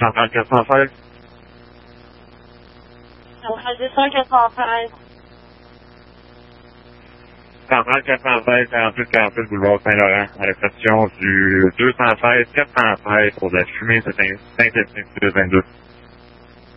Centrale 416. Centrale 200-416. Centrale 416, 48 boulevard Saint-Laurent, à l'exception du 216-416 pour de la fumée synthétique 22.